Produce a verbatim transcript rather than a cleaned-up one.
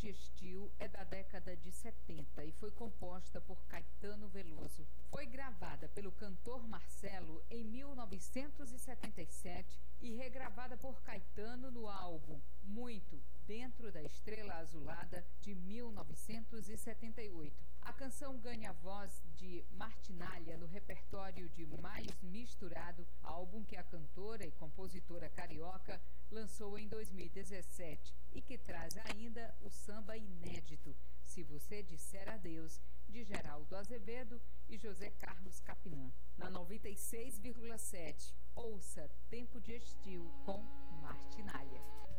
Estil é da década de setenta e foi composta por Caetano Veloso. Foi gravada pelo cantor Marcelo em mil novecentos e setenta e sete e regravada por Caetano no álbum Muito, Dentro da Estrela Azulada, de mil novecentos e setenta e oito. A canção ganha a voz de Martinália no repertório de Mais Misturado, álbum que a cantora e compositora carioca lançou em dois mil e dezessete e que traz ainda o samba inédito Se Você Disser Adeus, de Geraldo Azevedo e José Carlos Capinã. Na noventa e seis vírgula sete, ouça Tempo de Estil com Martinália.